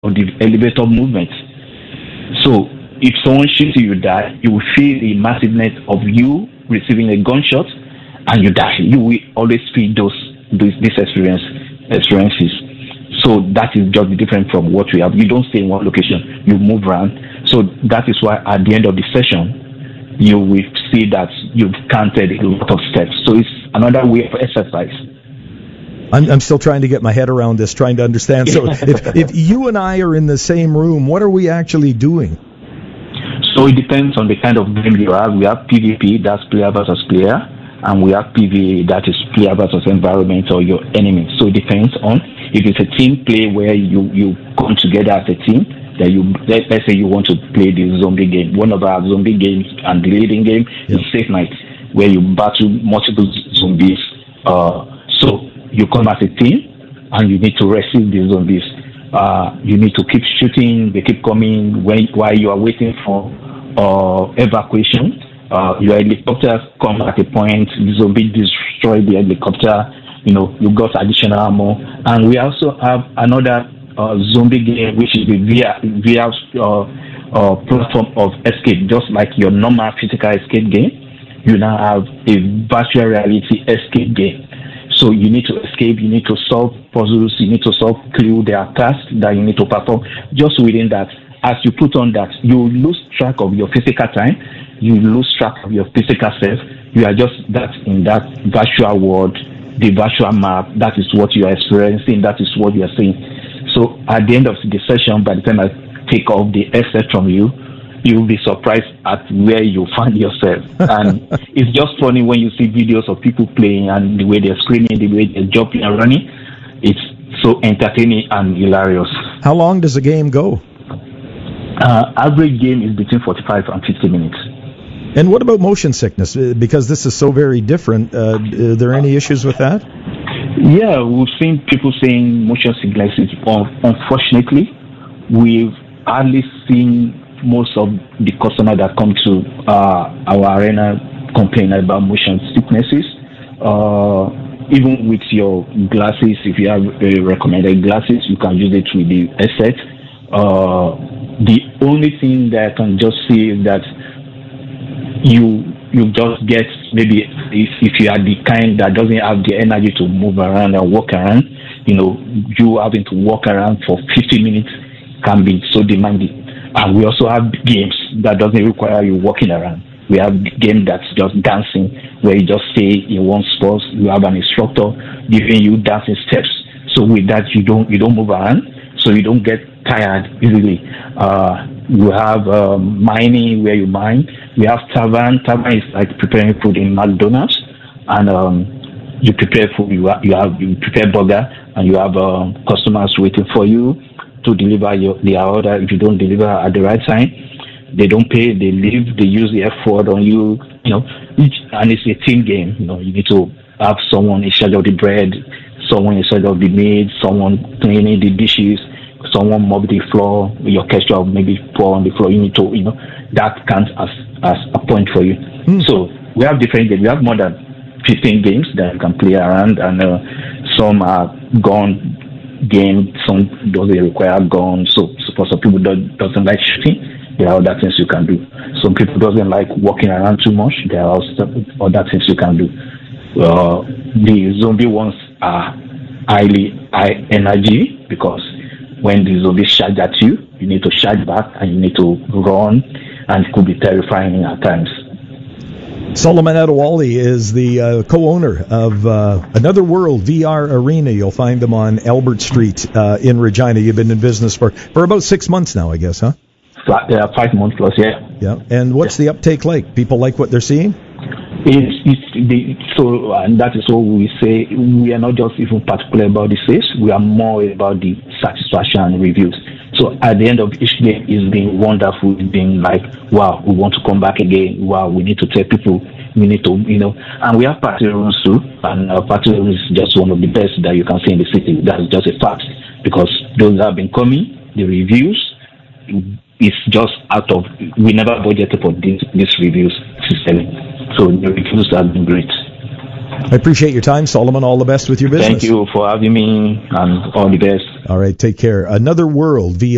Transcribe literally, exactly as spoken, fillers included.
of the elevator movement. So if someone shoots you, you die. You will feel the massiveness of you receiving a gunshot, and you die. You will always feel those these, these experience, experiences. So that is just different from what we have. You don't stay in one location. You move around. So that is why at the end of the session, you will see that you've counted a lot of steps. So it's another way of exercise. I'm, I'm still trying to get my head around this, trying to understand. So if, if you and I are in the same room, what are we actually doing? So it depends on the kind of game you have. We have PvP, that's player versus player, and we have PvE, that is player versus environment or your enemy. So it depends on if it's a team play where you, you come together as a team, that you let, let's say you want to play the zombie game. One of our zombie games and the leading game yep. is Safe Night, where you battle multiple zombies. Uh, so you come as a team and you need to rescue the zombies. Uh, you need to keep shooting, they keep coming when, while you are waiting for uh, evacuation. Uh, your helicopter comes at a point, the zombie destroy the helicopter, you know, you got additional ammo. And we also have another uh, zombie game, which is the V R, V R uh, uh, platform of escape, just like your normal physical escape game. You now have a virtual reality escape game. So you need to escape, you need to solve puzzles, you need to solve clues, there are tasks that you need to perform. Just within that, as you put on that, you lose track of your physical time, you lose track of your physical self. You are just that in that virtual world, the virtual map, that is what you are experiencing, that is what you are seeing. So at the end of the session, by the time I take off the headset from you, you'll be surprised at where you find yourself. And it's just funny when you see videos of people playing and the way they're screaming, the way they're jumping and running. It's so entertaining and hilarious. How long does a game go? Uh, average game is between forty-five and fifty minutes. And what about motion sickness? Because this is so very different. Uh, are there any issues with that? Yeah, we've seen people saying motion sickness. Unfortunately, we've hardly seen most of the customers that come to uh, our arena complain about motion sicknesses. Uh, even with your glasses, if you have uh, recommended glasses, you can use it with the headset. Uh, the only thing that I can just say is that you you just get, maybe if, if you are the kind that doesn't have the energy to move around and walk around, you know, you having to walk around for fifty minutes can be so demanding. And we also have games that doesn't require you walking around. We have the game that's just dancing, where you just stay in one spot. You have an instructor giving you dancing steps. So with that, you don't you don't move around, so you don't get tired easily. Uh, you have um, mining, where you mine. We have tavern. Tavern is like preparing food in McDonald's, and um, you prepare food. You have, you have you prepare burger, and you have um, customers waiting for you to deliver your their order. If you don't deliver at the right time, they don't pay, they leave, they use the effort on you, you know, each, and it's a team game. You know, you need to have someone in charge of the bread, someone in charge of the meat, someone cleaning the dishes, someone mop the floor, your ketchup maybe pour on the floor. You need to, you know, that counts as, as a point for you. Mm. So we have different games. We have more than fifteen games that you can play around, and uh, some are gone game, some doesn't require guns. So, so for some people that doesn't like shooting, there are other things you can do. Some people doesn't like walking around too much, there are also other things you can do. Uh, the zombie ones are highly high energy, because when the zombies charge at you, you need to charge back and you need to run, and it could be terrifying at times. Solomon Adewale is the uh, co-owner of uh, Another World V R Arena. You'll find them on Albert Street uh, in Regina. You've been in business for, for about six months now, I guess, huh? Yeah, five months plus, yeah. Yeah. And what's yeah. the uptake like? People like what they're seeing? It's, it's the, so, and that is what we say. We are not just even particular about the sales. We are more about the satisfaction and reviews. So at the end of each game, it's been wonderful. It's been like, wow, we want to come back again. Wow, we need to tell people. We need to, you know, and we have party rooms too. And uh, party rooms is just one of the best that you can see in the city. That's just a fact, because those that have been coming, the reviews, it's just out of, we never budgeted for this, this reviews system. So the reviews have been great. I appreciate your time, Solomon. All the best with your business. Thank you for having me, and all the best. All right, take care. Another World, via